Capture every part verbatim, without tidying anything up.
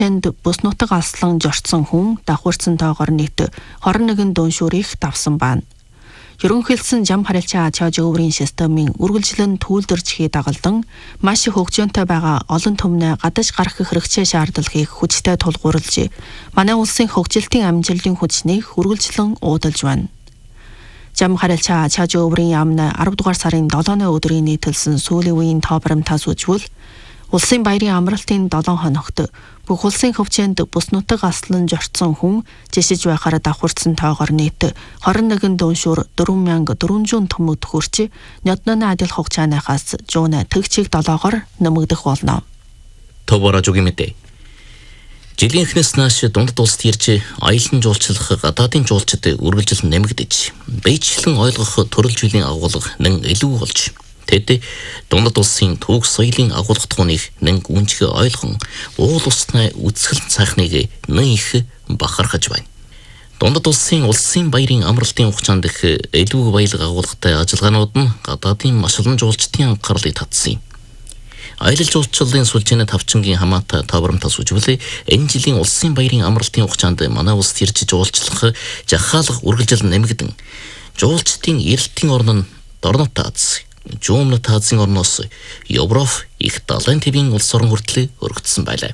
Энд бус нутаг алслан жорцсон хүн давхурцсан тоогоор нийт хорон нэгэн дууншуурыг давсан байна. Ерөнхийлсөн жам харилцаа ачааж өврийн системийн үргэлжлэн түүлдэрчхий дагалдан маш их хөгжөөнтэй байгаа олон түмнээ гадаж гарах хэрэгцээ шаардлагыг хүчтэй тулгуурлаж манай улсын хөгжилтийн амжилтын хүчнийг үргэлжлэн уудалж байна. Жам харилцаа ачааж өврийн яамны арав дугаар сарын долооны өдрийн нийтэлсэн сүүлийн үеийн тоо баримтаас үзвэл улсын баярын амралтын долоон хоногт бүх улсын хөвчөнд бус нутаг аслан жорцсон хүн жишиж байхаар давхурцсан тоогоор нийт хорон нэгэн дууншуур дөрвөн мянга дөрвөн зуун төмөд хүрч нёдноны адил хугацааныхаас жууна тэгчиг долоогоор нэмэгдэх болно. Товора жугимэдэ. Жилийн эхнээс нааш дундад улсад ирж аялан жуулчлах гадаадын жуулчид үргэлжлэн нэмэгдэж, бэйжлэн ойлгох төрөл жилийн агуулга нэн илүү болж тэд дундад улсын түүх соёлын агуулгатгууныг нэн гүнжгэ ойлгон уул усны үсгэл цайхныг нэн их бахархаж байна. Дундад улсын улсын баярын амралтын хугацаанд их илүү баялаг агуулгатай ажиллагаанууд нь гадаадын маш олон жуулчдын анхаарлыг татсан юм. Аялал жуулчлалын сүлжээний тавчингийн хамаатай товромтос үжвэлээ энэ жилийн улсын баярын амралтын хугацаанд манай улсад ирж жуулчлах жахаалга үргэлжлэн нэмэгдэн жуулчдын эрэлтийн орн нь дорнот тааз Жумны таазын орноос Европ их далайн төвийн улс орон хүртэл өргөдсөн байлаа.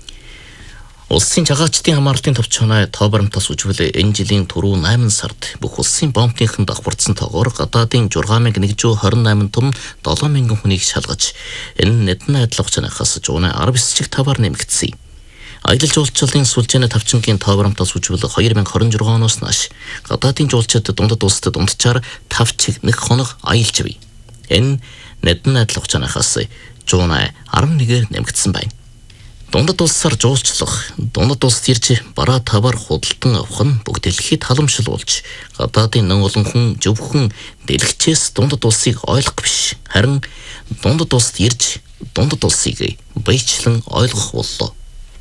Улсын жагаачдын хамаарлын төвчөнөө тоо баримтаас үжвэлээ энэ жилийн түрүү найман сард бүх улсын бомбынхан давхурцсан тоогоор гадаадын шесть мянга нэгдүгээр двадцать восемь том долоон мянган хүнийг шалгаж энэ нэдэн адил хугацаанаас жууна арав девять чиг таваар нэмэгдсэн. Аялал жуулчлалын сүлжээний тавчингийн тоо баримтаас үжвэл две тысячи двадцать two оноос нааш гадаадын жуулчид дундад улсад дундчаар тавь чиг нэг хоног аялж бий. Энэ нэдэн адил хугацаанаас жууна eleven нэмэгдсэн байна. Дундад улсаар жуулчлах, дундад улсад ирж бараа таваар худалдан авах нь бүгд дэлхийд халамжлал болж, гадаадын нэн олон хүн зөвхөн дэлгэчээс дундад улсыг ойлгох биш, харин дундад улсад ирж дундад улсыг баяжлан ойлгох боллоо.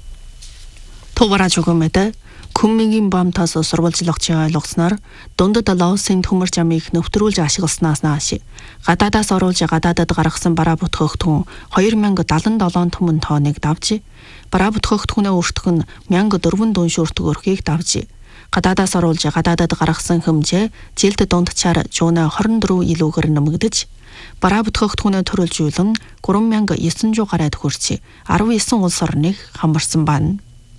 Товара жугамэдэ Күммигийн бомтоос сурвалжлагчийг ойлгосноор дундад Лаосын төмөр жамыг нөвтрүүлж ашигласнаас нааш гадаадаас оруулж гадаадад гаргасан бараа бүтгэгдэхүүн two thousand seventy-seven түмэн тооныг давж, бараа бүтгэгдэхүүнээ өөртөх нь one thousand four дууншуурт өрхийг давж, гадаадаас оруулж гадаадад гаргасан хэмжээ жилд дундчаар жууна twenty-four илүүгээр нэмэгдэж, бараа бүтгэгдэхүүнээ төрөлжүүлэн three thousand nine hundred гараад хүрч nineteen улс орныг хамарсан байна.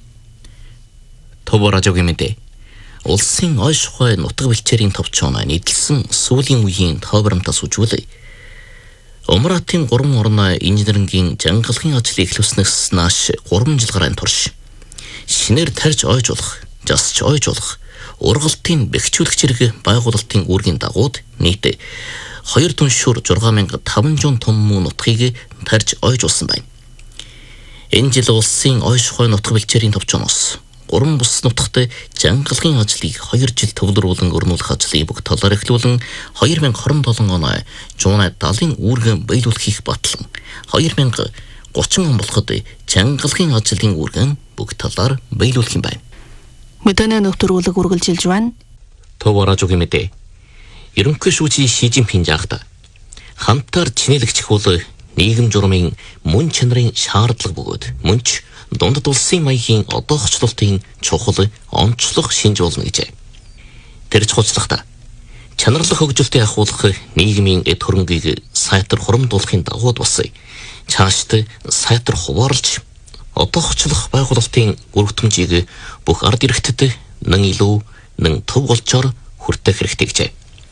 Товора жугимэдэ. Улсын ойш ухаан нутаг бэлчээрийн товчооноо нийтлсэн сүүлийн үеийн тоо баримтаас үжвэлээ. Умратын гурван орны инженерингийн жангалгын ажлыг эхлүүлснээс нааш three жил гарсан турш шинээр тарж ойж болох, жасч ойж болох ургалтын бэхжүүлэгч хэрэг байгуулалтын үүргийн дагууд нийт two дүншүүр six thousand five hundred том мөн нутгийг тарж ойж улсан байна. Энэ жил улсын ойш ухаан нутаг бэлчээрийн товчооноос гурван бус нутагт жангалгын ажлыг two жил төвлөрүүлэн өрнүүлэх ажлыг бүх талаар эхлүүлэн twenty twenty-seven оны жууна далын үүргэн биелүүлэхийг батлан two thousand thirty он болоход жангалгын ажлын үүргэн бүх талаар биелүүлэх юм байна. Мэдэнэ нөхтрүүлэг үргэлжилж байна. Товара жугимэдэ. Ерөнхий шүүжийн Ши Жинпин жаахта хамтаар чинэлэгч хөл нийгэм журмын мөн чанарын шаардлага бөгөөд мөнч дундад улсын маягийн одоохчлолтын чухал онцлог шинж болно гэжээ. Тэр чухалчлахта чанарлах хөгжилтийг ахуулах нийгмийн эд хөрөнгийг сайтар хурамдуулахын дагуу болсон. Цаашд сайтар хуваарлж одоохчлох байгуулалтын өргөтөмжийг бүх ард иргэдэд нэн илүү нэн төв голчоор хүртэх хэрэгтэй гэжээ.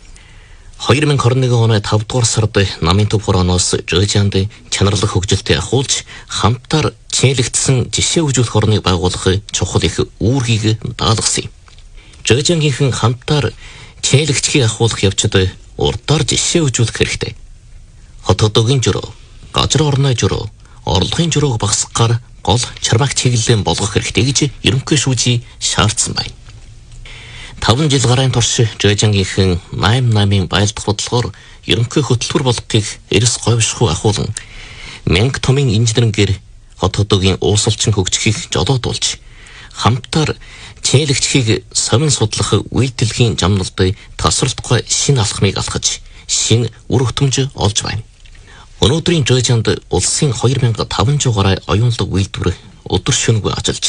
twenty twenty-one оны five дугаар сард намын төв хорооноос Жожианд чанарлах хөгжилтийг ахуулж хамтаар чинэлэгдсэн жишээ хөгжүүлэх орныг байгуулах чухал их үүргийг даалгасан юм. Жожиангийнхэн хамтаар чинэлэгчгийг ахуулах явцад урдаар жишээ хөгжүүлэх хэрэгтэй. Хотодогийн журуу, газар орны журуу, орлогын журууг багасгахаар гол чармаг чиглэлэн болгох хэрэгтэй гэж ерөнхий шүүжий шаардсан байна. five жил гарын турш Жожиангийнхэн eighty-nine байлдах бодлогоор ерөнхий хөтөлбөр болгохыг эрс говьшгүй ахуулан мянга томын инженерингээр хот хотогийн уусалчин хөгжихийг жолоодуулж хамтаар чинэлэгчхийг совин судлах үйлдэлгийн жамналд тасралтгүй шинэ алхмыг алхаж шинэ үр хөтөмж олж байна. Өнөөдрийн Жожианд улсын two thousand five hundred гаруй оюунлаг үйлдвэр өдөр шөнөгүй ажиллаж